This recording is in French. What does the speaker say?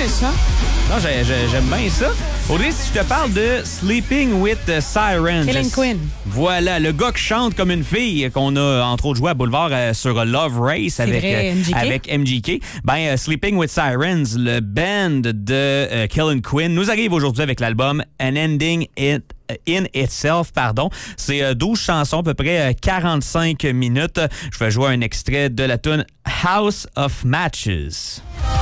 méchant. Non, j'aime bien ça. Audrey, si je te parle de Sleeping with the Sirens. Helen Quinn. Voilà, le gars qui chante comme une fille qu'on a entre autres joué à Boulevard sur Love Race avec MGK. Ben, Sleeping with Sirens, le band de Helen Quinn, nous arrive aujourd'hui avec l'album An Ending in Itself, pardon. C'est 12 chansons, à peu près 45 minutes. Je vais jouer un extrait de la tune House of Matches.